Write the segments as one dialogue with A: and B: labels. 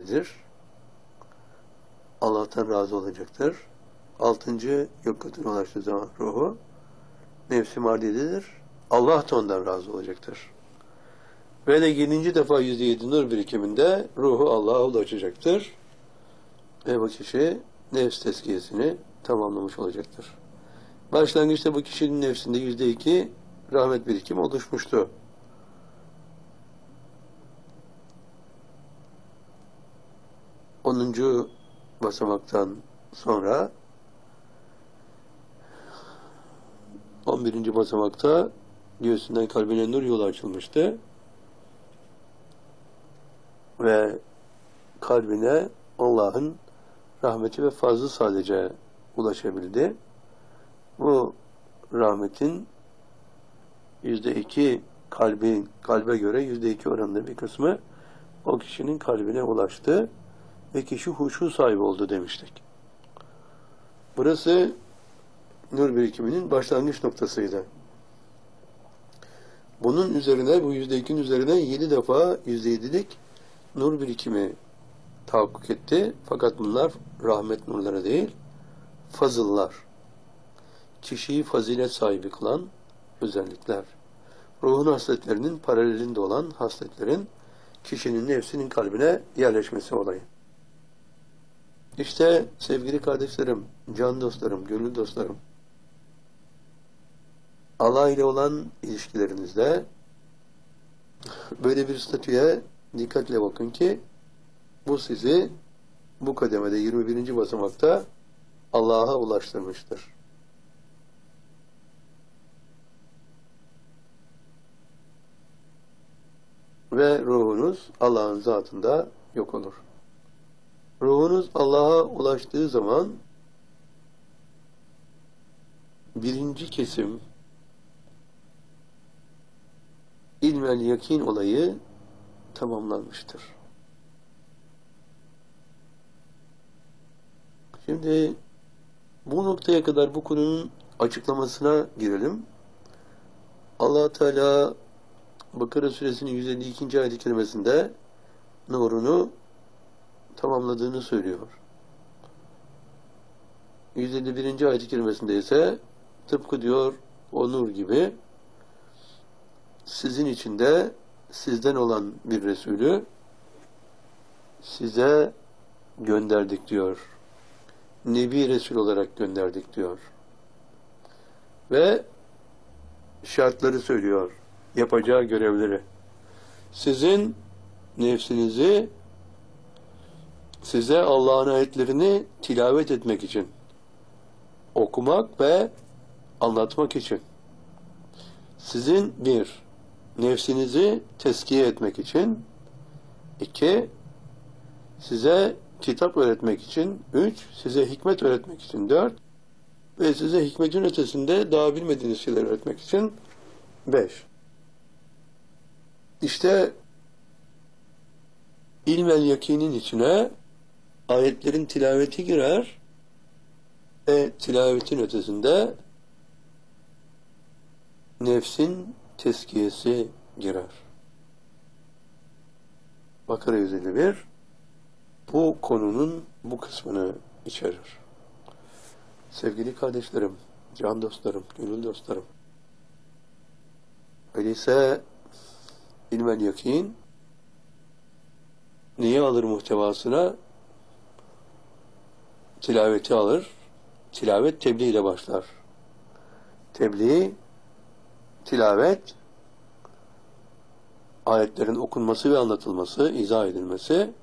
A: merdidir. Allah'tan razı olacaktır. 6. gök katına ulaştığı zaman ruhu nefsi mardiyedir. Allah da ondan razı olacaktır. Böyle 7. defa %7 nur birikiminde ruhu Allah'a ulaşacaktır. Ve bu kişi nefs tezkiyesini tamamlamış olacaktır. Başlangıçta bu kişinin nefsinde %2 rahmet birikimi oluşmuştu. 10. basamaktan sonra 11. basamakta göğsünden kalbine nur yolu açılmıştı. Ve kalbine Allah'ın rahmeti ve fazlı sadece ulaşabildi. Bu rahmetin %2 kalbe göre %2 oranında bir kısmı o kişinin kalbine ulaştı ve kişi huşu sahibi oldu demiştik. Burası nur birikiminin başlangıç noktasıydı. Bunun üzerine, bu %2'nin üzerine 7 defa %7'lik nur birikimi tahakkuk etti. Fakat bunlar rahmet nurları değil, fazıllar. Kişiyi fazilet sahibi kılan özellikler. Ruhun hasletlerinin paralelinde olan hasletlerin kişinin nefsinin kalbine yerleşmesi olayı. İşte sevgili kardeşlerim, can dostlarım, gönül dostlarım, Allah ile olan ilişkilerinizde böyle bir statüye dikkatle bakın ki bu sizi bu kademede 21. basamakta Allah'a ulaştırmıştır. Ve ruhunuz Allah'ın zatında yok olur. Ruhunuz Allah'a ulaştığı zaman birinci kesim ilmel yakin olayı tamamlanmıştır. Şimdi bu noktaya kadar bu konunun açıklamasına girelim. Allah Teala Bakara suresinin 152. ayet-i kerimesinde nurunu tamamladığını söylüyor. 151. ayet-i kerimesinde ise tıpkı diyor o nur gibi sizin içinde sizden olan bir Resulü size gönderdik diyor. Nebi Resul olarak gönderdik diyor. Ve şartları söylüyor. Yapacağı görevleri. Sizin nefsinizi size Allah'ın ayetlerini tilavet etmek için, okumak ve anlatmak için. Sizin bir, nefsinizi teskiye etmek için, 2, size kitap öğretmek için, 3, size hikmet öğretmek için, 4 ve size hikmetin ötesinde daha bilmediğiniz şeyler öğretmek için 5. İşte ilmel yakinin içine ayetlerin tilaveti girer ve tilavetin ötesinde nefsin teskiyesi girer. Bakara 151 bu konunun bu kısmını içerir. Sevgili kardeşlerim, can dostlarım, gönül dostlarım. Öyleyse ilmel yakin neyi alır muhtevasına? Tilaveti alır. Tilavet tebliğ ile başlar. Tebliğ, tilavet, ayetlerin okunması ve anlatılması, izah edilmesi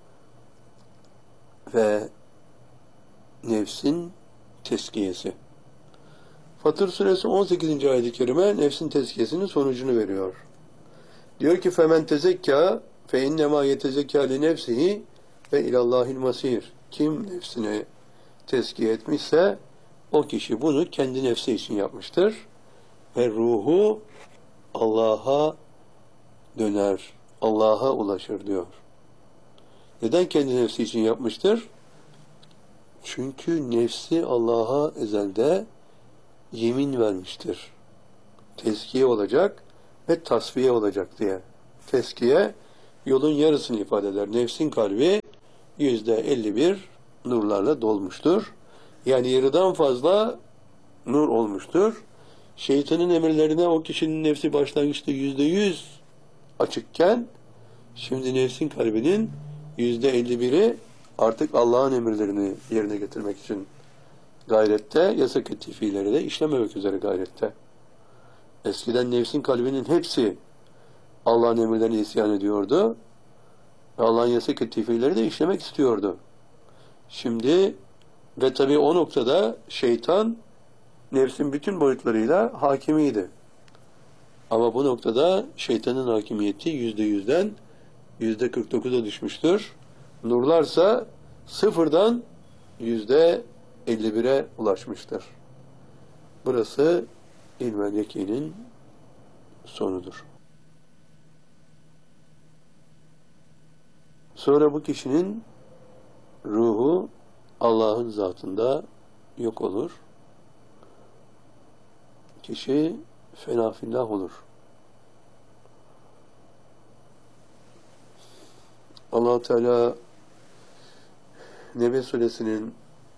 A: ve nefsin teskiyesi. Fatır suresi 18. ayet-i kerime nefsin teskiyesinin sonucunu veriyor. Diyor ki femen tezekka fe innema yetezekka li nefsihi ve ilallahil masir. Kim nefsini tezkiye etmişse o kişi bunu kendi nefsi için yapmıştır ve ruhu Allah'a döner, Allah'a ulaşır diyor. Neden kendi nefsi için yapmıştır? Çünkü nefsi Allah'a ezelde yemin vermiştir. Tezkiye olacak ve tasfiye olacak diye. Tezkiye yolun yarısını ifade eder. Nefsin kalbi %51 nurlarla dolmuştur. Yani yarıdan fazla nur olmuştur. Şeytanın emirlerine o kişinin nefsi başlangıçta %100 açıkken, şimdi nefsin kalbinin %51'i artık Allah'ın emirlerini yerine getirmek için gayrette, yasak ettiği fiilleri de işlememek üzere gayrette. Eskiden nefsin kalbinin hepsi Allah'ın emirlerine isyan ediyordu. Allah'ın yasak ettiği fiilleri de işlemek istiyordu. Şimdi ve tabii o noktada şeytan nefsin bütün boyutlarıyla hakimiydi. Ama bu noktada şeytanın hakimiyeti %100'den %49'a düşmüştür. Nurlarsa sıfırdan %51'e ulaşmıştır. Burası ilmel yakinin sonudur. Sonra bu kişinin ruhu Allah'ın zatında yok olur. Kişi fena fillah olur. Allah Teala Nebe suresinin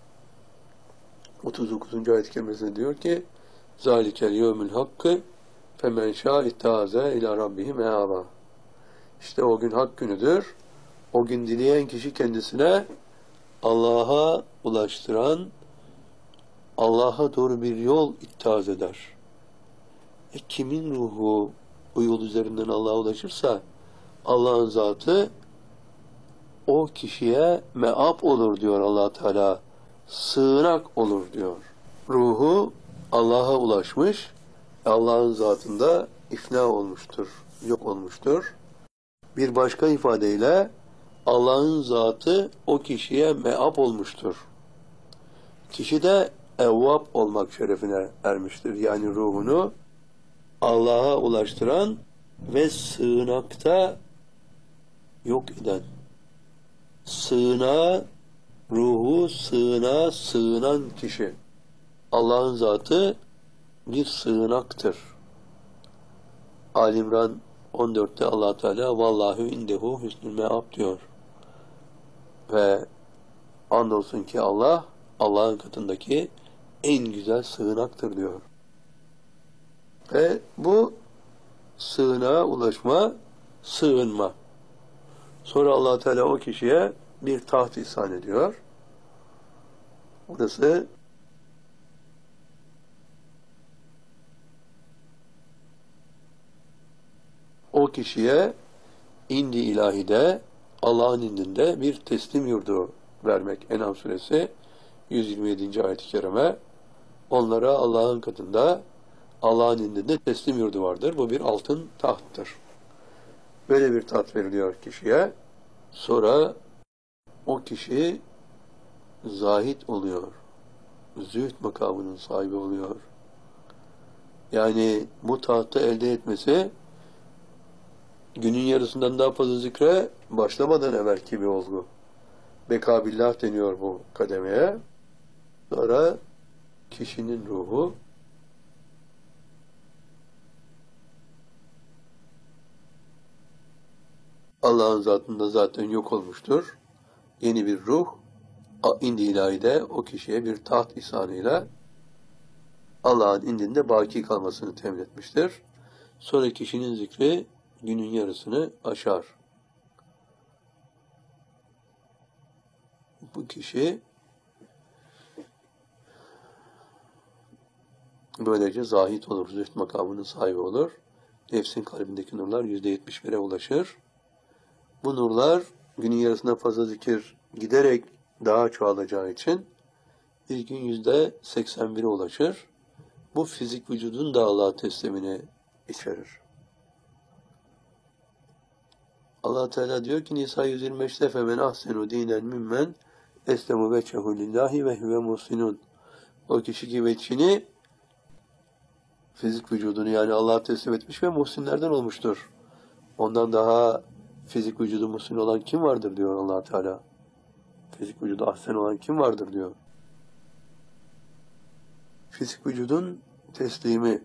A: 39. ayet-i kerimesinde diyor ki: "Zalikel yevmül hakkı femen şâ ittâze ilâ rabbihi meâbâ." İşte o gün hak günüdür. O gün dileyen kişi kendisine Allah'a ulaştıran, Allah'a doğru bir yol ittihaz eder. Kimin ruhu o yol üzerinden Allah'a ulaşırsa Allah'ın zatı o kişiye meap olur diyor Allah Teala. Sığınak olur diyor. Ruhu Allah'a ulaşmış, Allah'ın zatında ifna olmuştur, yok olmuştur. Bir başka ifadeyle Allah'ın zatı o kişiye meap olmuştur. Kişi de evvab olmak şerefine ermiştir. Yani ruhunu Allah'a ulaştıran ve sığınakta yok eden. Sığınağa, ruhu sığınağa sığınan kişi. Allah'ın zatı bir sığınaktır. Ali-İmran 14'te Allah Teala "Vallahu indehu husnul meab" diyor. Ve andolsun ki Allah, Allah'ın katındaki en güzel sığınaktır diyor. Ve bu sığınağa ulaşma, sığınma. Sonra Allah Teala o kişiye bir taht ihsan ediyor. Burası o kişiye indi ilahide, Allah'ın indinde bir teslim yurdu vermek. En'am suresi 127. ayet-i kerime. Onlara Allah'ın katında, Allah'ın indinde teslim yurdu vardır. Bu bir altın tahttır. Böyle bir taht veriliyor kişiye. Sonra o kişi zahid oluyor. Zühd makamının sahibi oluyor. Yani bu tahtı elde etmesi günün yarısından daha fazla zikre başlamadan evvelki bir olgu. Bekabillah deniyor bu kademeye. Sonra kişinin ruhu Allah'ın zatında zaten yok olmuştur. Yeni bir ruh indi ilahide o kişiye bir taht ihsanıyla Allah'ın indinde baki kalmasını temin etmiştir. Sonra kişinin zikri günün yarısını aşar. Bu kişi böylece zahid olur, zühd makamının sahibi olur. Nefsin kalbindeki nurlar %71'e ulaşır. Bu nurlar günün yarısından fazla zikir giderek daha çoğalacağı için bir gün %81'e ulaşır. Bu fizik vücudun da Allah'a teslimini içerir. Allah Teala diyor ki Nisa 125'te "Femen ahsenu dinen mimmen eslemu veçhehu lillahi ve huve muhsinun." O kişi ki veçhini, fizik vücudunu yani Allah'a teslim etmiş ve muhsinlerden olmuştur. Ondan daha fizik vücudu muhsin olan kim vardır diyor Allah Teala. Fizik vücudu ahsen olan kim vardır diyor. Fizik vücudun teslimi.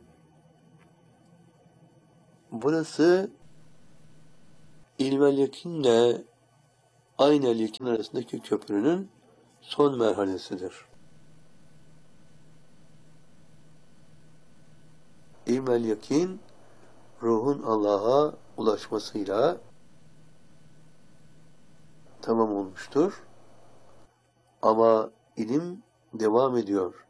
A: Burası ilmel yakinle aynel yakin arasındaki köprünün son merhalesidir. İlmel yakin, ruhun Allah'a ulaşmasıyla tamam olmuştur. Ama ilim devam ediyor.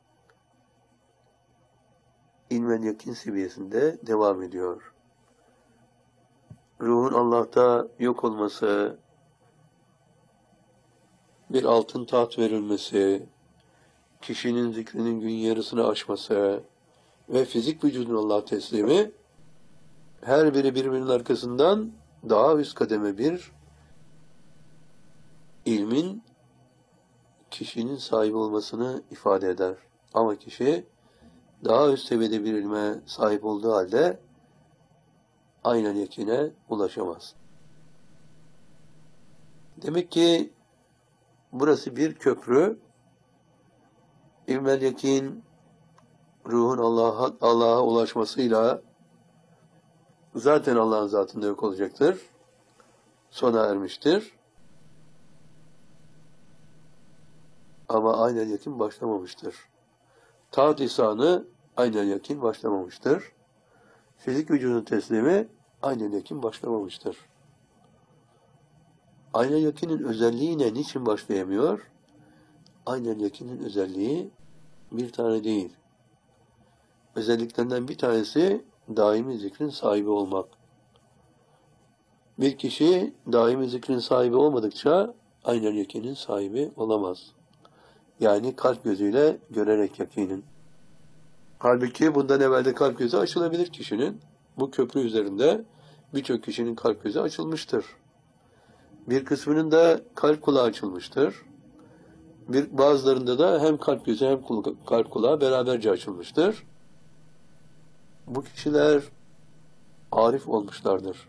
A: İlmel yakin seviyesinde devam ediyor. Ruhun Allah'ta yok olması, bir altın taht verilmesi, kişinin zikrinin gün yarısını aşması ve fizik vücudun Allah teslimi, her biri birbirinin arkasından daha üst kademe bir ilmin kişinin sahibi olmasını ifade eder. Ama kişi daha üst seviyede bir ilme sahip olduğu halde aynen yakine ulaşamaz. Demek ki burası bir köprü. İlmel yakin, ruhun Allah'a ulaşmasıyla zaten Allah'ın zatında yok olacaktır. Sona ermiştir. Ama aynen yakin başlamamıştır. Taat lisanı aynen yakin başlamamıştır. Fizik vücudun teslimi aynen yakin başlamamıştır. Aynen yakinin özelliği ne? Niçin başlayamıyor? Aynen yakinin özelliği bir tane değil. Özelliklerinden bir tanesi daimi zikrin sahibi olmak. Bir kişi daimi zikrin sahibi olmadıkça aynen yakinin sahibi olamaz. Yani kalp gözüyle görerek yakinin. Halbuki bundan evvel de kalp gözü açılabilir kişinin. Bu köprü üzerinde birçok kişinin kalp gözü açılmıştır. Bir kısmının da kalp kulağı açılmıştır. Bazılarında da hem kalp gözü hem kalp kulağı beraberce açılmıştır. Bu kişiler arif olmuşlardır.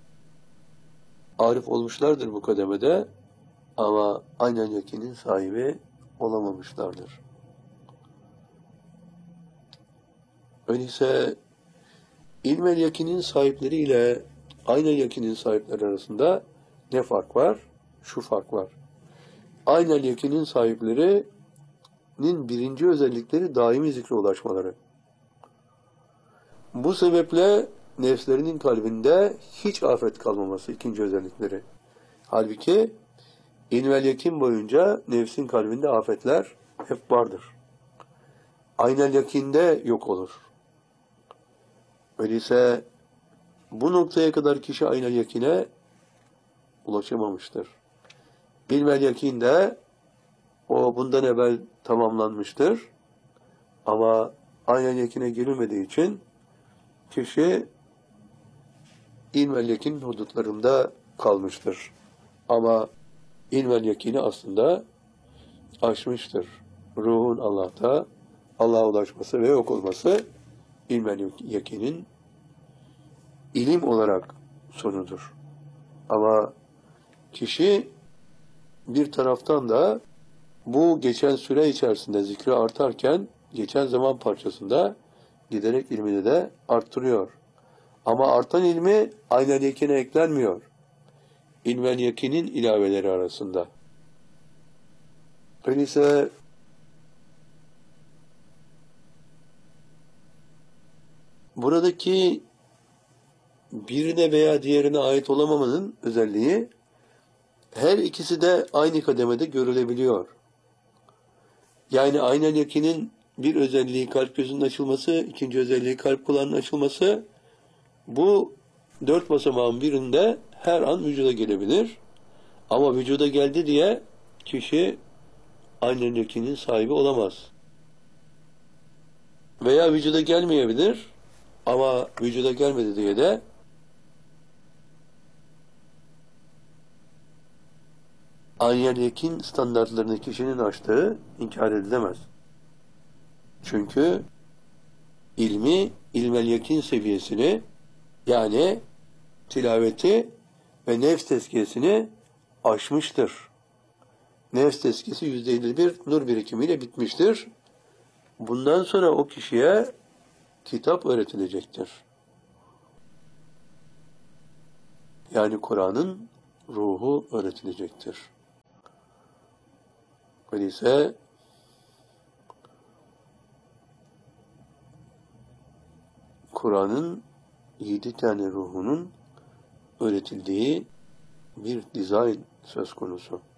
A: Arif olmuşlardır bu kademede ama aynen yakinin sahibi olamamışlardır. Öyleyse ilmel yakinin sahipleri ile aynen yakinin sahipleri arasında ne fark var? Şu fark var. Aynen yakinin sahiplerinin birinci özellikleri daimi zikre ulaşmaları. Bu sebeple nefslerinin kalbinde hiç afet kalmaması ikinci özellikleri. Halbuki ilmel yakin boyunca nefsin kalbinde afetler hep vardır. Aynel yakinde yok olur. Öyleyse bu noktaya kadar kişi aynel yakine ulaşamamıştır. İlmel yakinde o bundan evvel tamamlanmıştır. Ama aynel yakine girilmediği için kişi ilmel yakinin hudutlarında kalmıştır. Ama ilmel yakini aslında aşmıştır. Ruhun Allah'a ulaşması ve yok olması ilmel yakinin ilim olarak sonudur. Ama kişi bir taraftan da bu geçen süre içerisinde zikri artarken geçen zaman parçasında giderek ilmini de arttırıyor. Ama artan ilmi aynen yakine eklenmiyor. İlmel yakinin ilaveleri arasında. Öyleyse buradaki birine veya diğerine ait olamamanın özelliği her ikisi de aynı kademede görülebiliyor. Yani aynen yakinin bir özelliği kalp gözünün açılması, ikinci özelliği kalp kulağının açılması, bu 4 basamağın birinde her an vücuda gelebilir. Ama vücuda geldi diye kişi aynen yakinin sahibi olamaz. Veya vücuda gelmeyebilir ama vücuda gelmedi diye de aynen yakin standartlarını kişinin aştığı inkar edilemez. Çünkü ilmel yakin seviyesini, yani tilaveti ve nefs tezkiyesini aşmıştır. Nefs tezkiyesi %51 nur birikimiyle bitmiştir. Bundan sonra o kişiye kitap öğretilecektir. Yani Kur'an'ın ruhu öğretilecektir. Öyleyse Kur'an'ın 7 tane ruhunun öğretildiği bir dizayn söz konusu.